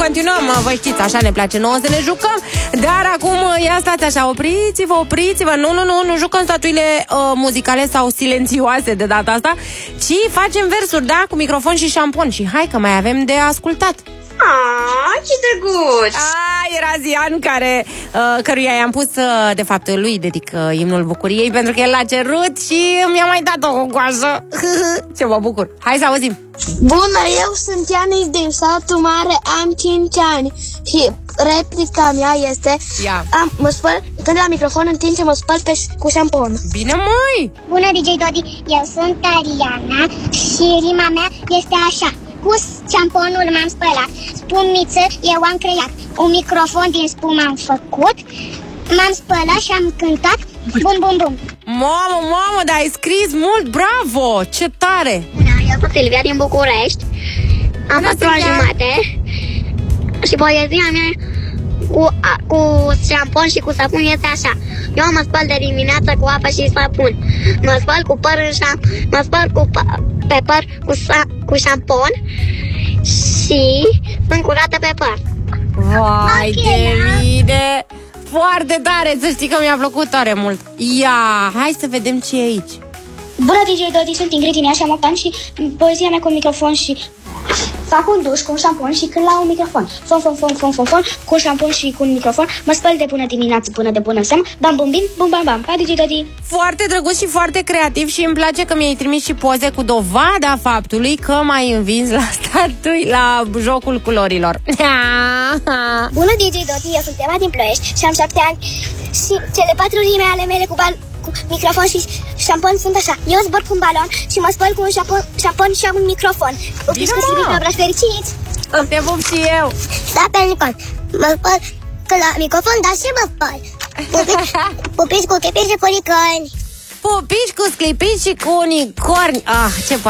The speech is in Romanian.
continuăm, voi știți, așa ne place nouă să ne jucăm. Dar acum, ia stați așa, opriți-vă. Nu jucăm statuile muzicale sau silențioase de data asta, ci facem versuri, da, cu microfon și șampon. Și hai că mai avem de ascultat. Ce drăguț! Era Zian căruia i-am pus, de fapt lui dedic imnul bucuriei, pentru că el l-a cerut și mi-a mai dat o gogoasă. Ce mă bucur. Hai să auzim. Bună, eu sunt Ianis din satul mare, am 5 ani și replica mea este mă spăl, când la microfon în timp ce mă spăl cu șampon. Bine, măi! Bună, DJ Dodi, eu sunt Ariana și rima mea este așa. Cu șamponul m-am spălat, spumiță eu am creat, un microfon din spumă am făcut, m-am spălat și am cântat bum bum bum. Mamă, dar ai scris mult, bravo, ce tare! Eu sunt Silvia din București, am 4 ani jumate și poezia mea cu șampon și cu sapun este așa. Eu mă spăl de dimineață cu apă și sapun, mă spăl cu păr mă spăl pe păr cu șampon și sunt curată pe păr. Vai de mine! Foarte tare, să știi că mi-a plăcut tare mult. Hai să vedem ce e aici. Bună, DJ Dodi, sunt Ingrid din Iași, am 8 ani și poezia mea cu un microfon și fac un duș cu un șampon și când la un microfon fon, cu un șampon și cu un microfon, mă spăl de bună dimineață până de bună seamă, bam bum bim, bum bam bam, pa DJ Dodi. Foarte drăguț și foarte creativ și îmi place că mi-ai trimis și poze cu dovada faptului că m-ai învins la statui, la jocul culorilor. Bună, DJ Dodi, eu sunt Eva din Ploiești și am 7 ani și cele 4 rime ale mele cu microfon și șampon sunt așa. Eu zbor cu un balon și mă spăl cu un șampon și am un microfon. Pupici cu Silvii, abrași fericiți! Te pup și eu! Da, pe Nicol, mă spăl la microfon, dar și mă spăl. Pupici cu clipici și cu unicorni. Pupici cu sclipici și cu unicorni. Ce